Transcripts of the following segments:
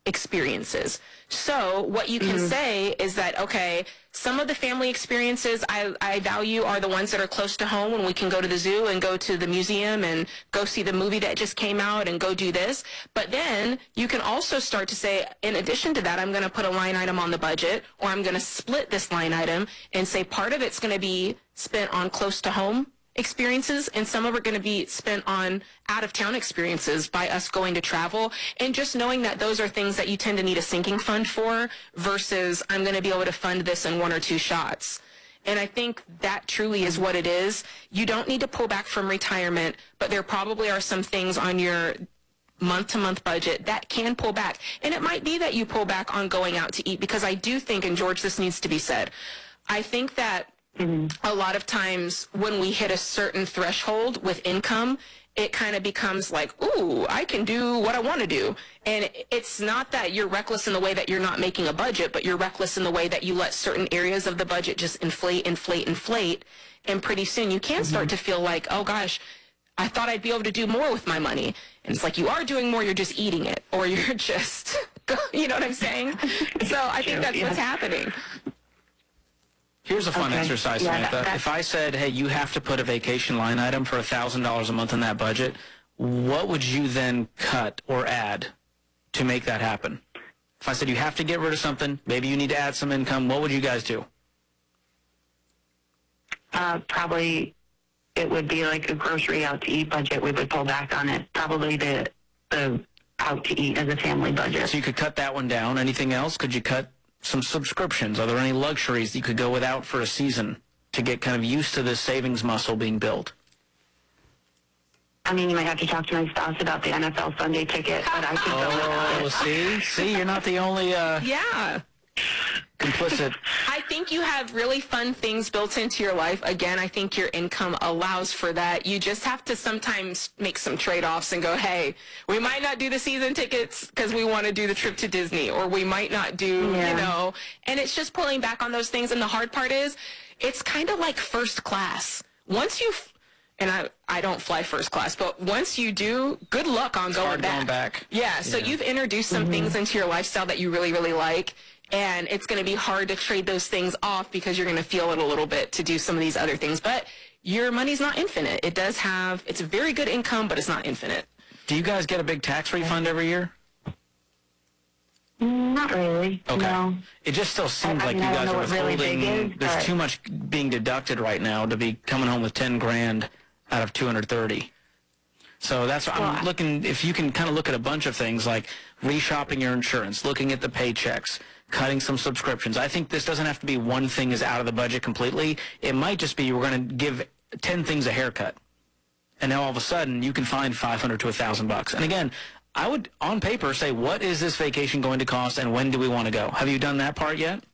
experiences. So what you can say is that, okay, some of the family experiences I value are the ones that are close to home, when we can go to the zoo and go to the museum and go see the movie that just came out and go do this. But then you can also start to say, in addition to that, I'm going to put a line item on the budget, or I'm going to split this line item and say part of it's going to be spent on close to home experiences, and some of it are going to be spent on out-of-town experiences by us going to travel, and just knowing that those are things that you tend to need a sinking fund for versus I'm going to be able to fund this in one or two shots. And I think that truly is what it is. You don't need to pull back from retirement, but there probably are some things on your month-to-month budget that can pull back. And it might be that you pull back on going out to eat, because I do think, and George, this needs to be said, I think that a lot of times when we hit a certain threshold with income, it kind of becomes like, ooh, I can do what I want to do. And it's not that you're reckless in the way that you're not making a budget, but you're reckless in the way that you let certain areas of the budget just inflate. And pretty soon you can start to feel like, oh gosh, I thought I'd be able to do more with my money. And it's like, you are doing more, you're just eating it, or you're just, you know what I'm saying? So I think that's what's happening. Here's a fun exercise, Samantha. If I said, hey, you have to put a vacation line item for $1,000 a month in that budget, what would you then cut or add to make that happen? If I said you have to get rid of something, maybe you need to add some income, what would you guys do? Probably it would be like a grocery out to eat budget. We would pull back on it. Probably the out to eat as a family budget. So you could cut that one down. Anything else? Could you cut some subscriptions? Are there any luxuries that you could go without for a season to get kind of used to this savings muscle being built? I mean, you might have to talk to my spouse about the NFL Sunday ticket, but I could go without it. See, you're not the only complicit. I think you have really fun things built into your life. Again, I think your income allows for that. You just have to sometimes make some trade-offs and go, hey, we might not do the season tickets because we want to do the trip to Disney, or we might not do, you know, and it's just pulling back on those things. And the hard part is, it's kind of like first class. Once you, and I don't fly first class, but once you do, good luck on going back. Yeah, so you've introduced some things into your lifestyle that you really, really like. And it's going to be hard to trade those things off because you're going to feel it a little bit to do some of these other things. But your money's not infinite. It does have, it's a very good income, but it's not infinite. Do you guys get a big tax refund every year? Not really. Okay. No. It just still seems like you guys are withholding. Really there's too much being deducted right now to be coming home with 10 grand out of 230. So that's what I'm looking, if you can kind of look at a bunch of things like reshopping your insurance, looking at the paychecks, cutting some subscriptions. I think this doesn't have to be one thing is out of the budget completely. It might just be we're going to give 10 things a haircut. And now all of a sudden you can find $500 to $1,000. And again, I would on paper say, what is this vacation going to cost and when do we want to go? Have you done that part yet?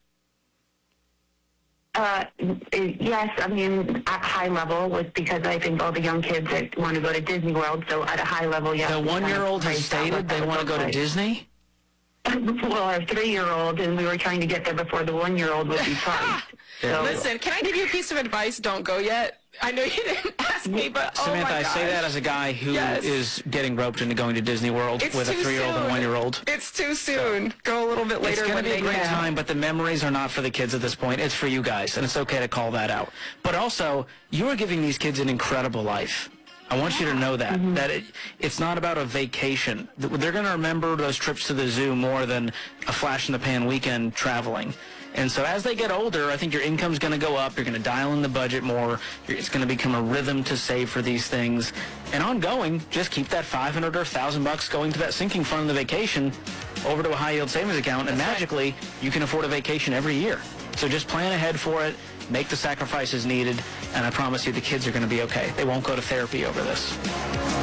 Yes, I mean, at high level, was because I think all the young kids that want to go to Disney World, so at a high level, yes. The one-year-old has stated they want to go to Disney? Well, our 3-year-old, and we were trying to get there before the 1-year-old would be priced. So. Listen, can I give you a piece of advice? Don't go yet. I know you didn't ask me, but Samantha, oh my I say that as a guy who is getting roped into going to Disney World with a 3-year-old and 1-year-old. It's too soon. Go a little bit later. It's going to be a great time, but the memories are not for the kids at this point. It's for you guys, and it's okay to call that out. But also, you are giving these kids an incredible life. I want you to know that, that it's not about a vacation. They're going to remember those trips to the zoo more than a flash-in-the-pan weekend traveling. And so as they get older, I think your income's going to go up. You're going to dial in the budget more. It's going to become a rhythm to save for these things. And ongoing, just keep that $500 or $1,000 going to that sinking fund of the vacation over to a high-yield savings account, and magically, you can afford a vacation every year. So just plan ahead for it. Make the sacrifices needed, and I promise you the kids are going to be okay. They won't go to therapy over this.